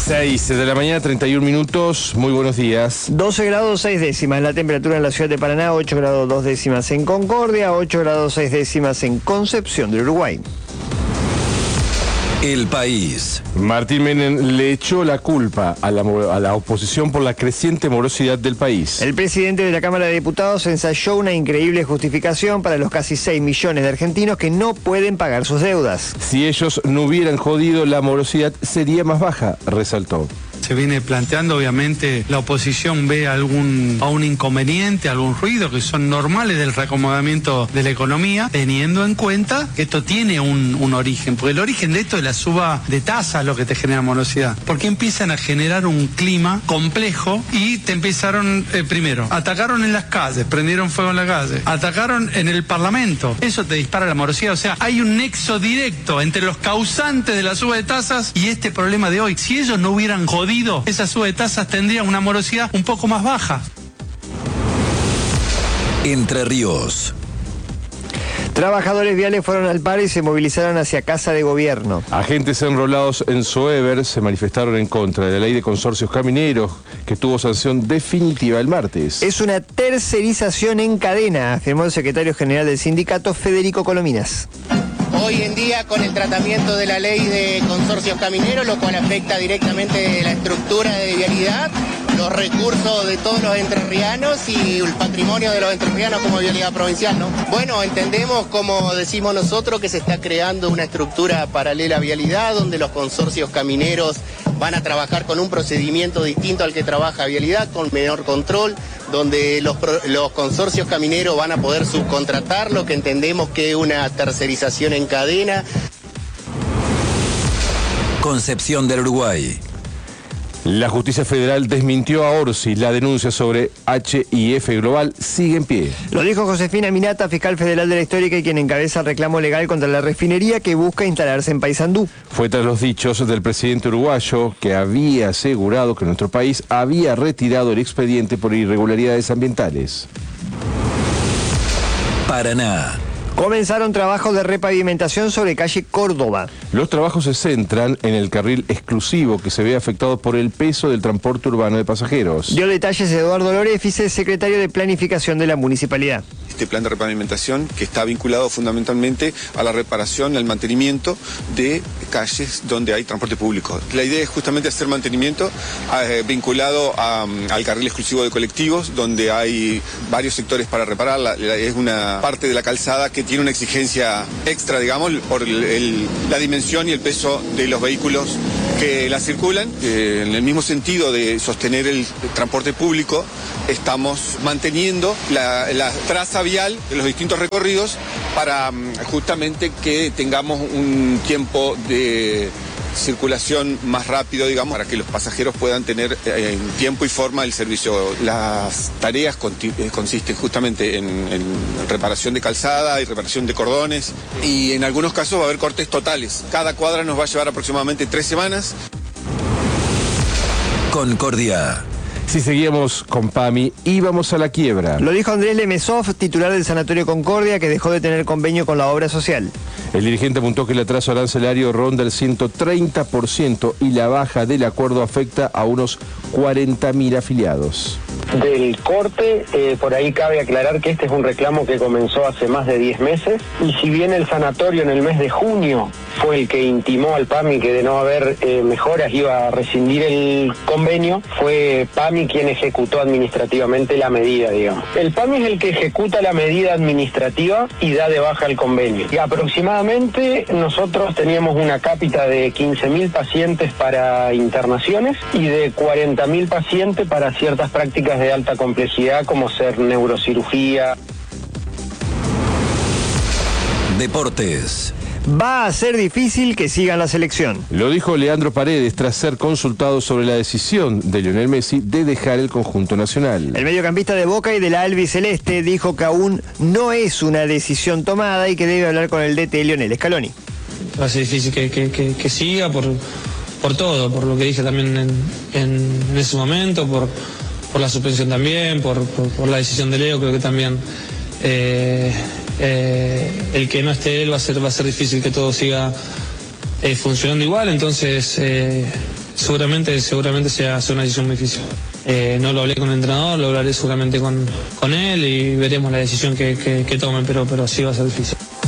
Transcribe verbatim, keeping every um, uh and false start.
seis de la mañana, treinta y un minutos. Muy buenos días. doce grados seis décimas la temperatura en la ciudad de Paraná, ocho grados dos décimas en Concordia, ocho grados seis décimas en Concepción del Uruguay. El País. Martín Menem le echó la culpa a la, a la oposición por la creciente morosidad del país. El presidente de la Cámara de Diputados ensayó una increíble justificación para los casi seis millones de argentinos que no pueden pagar sus deudas. Si ellos no hubieran jodido, la morosidad sería más baja, resaltó. Se viene planteando, obviamente, la oposición ve algún, algún inconveniente, algún ruido que son normales del reacomodamiento de la economía, teniendo en cuenta que esto tiene un, un origen, porque el origen de esto es la suba de tasas lo que te genera morosidad, porque empiezan a generar un clima complejo y te empezaron, eh, primero, atacaron en las calles, prendieron fuego en la calle, atacaron en el Parlamento, eso te dispara la morosidad, o sea, hay un nexo directo entre los causantes de la suba de tasas y este problema de hoy. Si ellos no hubieran jodido esa suba de tasas, tendría una morosidad un poco más baja. Entre Ríos. Trabajadores viales fueron al paro y se movilizaron hacia Casa de Gobierno. Agentes enrolados en Soever se manifestaron en contra de la ley de consorcios camineros que tuvo sanción definitiva el martes. Es una tercerización en cadena, afirmó el secretario general del sindicato, Federico Colominas. Hoy en día, con el tratamiento de la ley de consorcios camineros, lo cual afecta directamente la estructura de vialidad, los recursos de todos los entrerrianos y el patrimonio de los entrerrianos como vialidad provincial, ¿no? Bueno, entendemos, como decimos nosotros, que se está creando una estructura paralela a vialidad, donde los consorcios camineros van a trabajar con un procedimiento distinto al que trabaja vialidad, con menor control, donde los, los consorcios camineros van a poder subcontratar lo que entendemos que es una tercerización en cadena. Concepción del Uruguay. La justicia federal desmintió a Orsi. La denuncia sobre H I F Global sigue en pie. Lo dijo Josefina Minata, fiscal federal de la Histórica y quien encabeza el reclamo legal contra la refinería que busca instalarse en Paysandú. Fue tras los dichos del presidente uruguayo, que había asegurado que nuestro país había retirado el expediente por irregularidades ambientales. Paraná. Comenzaron trabajos de repavimentación sobre calle Córdoba. Los trabajos se centran en el carril exclusivo que se ve afectado por el peso del transporte urbano de pasajeros. Dio detalles Eduardo Lorefis, el secretario de Planificación de la Municipalidad. Este plan de repavimentación que está vinculado fundamentalmente a la reparación y al mantenimiento de calles donde hay transporte público. La idea es justamente hacer mantenimiento eh, vinculado a, al carril exclusivo de colectivos, donde hay varios sectores para reparar. La, la, es una parte de la calzada que tiene una exigencia extra, digamos, por el, el, la dimensión y el peso de los vehículos que la circulan. Eh, en el mismo sentido de sostener el transporte público, estamos manteniendo la, la traza vial de los distintos recorridos para justamente que tengamos un tiempo de circulación más rápido, digamos, para que los pasajeros puedan tener eh, en tiempo y forma el servicio. Las tareas consisten justamente en, en reparación de calzada y reparación de cordones, y en algunos casos va a haber cortes totales. Cada cuadra nos va a llevar aproximadamente tres semanas. Concordia. Si seguíamos con PAMI, íbamos a la quiebra. Lo dijo Andrés Lemesov, titular del Sanatorio Concordia, que dejó de tener convenio con la obra social. El dirigente apuntó que el atraso arancelario ronda el ciento treinta por ciento y la baja del acuerdo afecta a unos cuarenta mil afiliados. Del corte, eh, por ahí cabe aclarar que este es un reclamo que comenzó hace más de diez meses, y si bien el sanatorio en el mes de junio fue el que intimó al PAMI que de no haber eh, mejoras iba a rescindir el convenio, fue PAMI quien ejecutó administrativamente la medida, digamos. El PAMI es el que ejecuta la medida administrativa y da de baja el convenio. Y aproximadamente nosotros teníamos una cápita de quince mil pacientes para internaciones y de cuarenta mil pacientes para ciertas prácticas de alta complejidad como ser neurocirugía. Deportes. Va a ser difícil que sigan la selección. Lo dijo Leandro Paredes tras ser consultado sobre la decisión de Lionel Messi de dejar el conjunto nacional. El mediocampista de Boca y de la albiceleste dijo que aún no es una decisión tomada y que debe hablar con el D T Lionel Scaloni. Va a ser difícil que, que, que, que siga por, por todo, por lo que dije también en, en, en ese momento, por, por la suspensión también, por, por, por la decisión de Leo, creo que también eh, eh, el que no esté él va a ser, va a ser difícil que todo siga eh, funcionando igual, entonces eh, seguramente, seguramente sea, sea una decisión muy difícil. Eh, no lo hablé con el entrenador, lo hablaré seguramente con, con él y veremos la decisión que, que, que tomen, pero, pero sí va a ser difícil.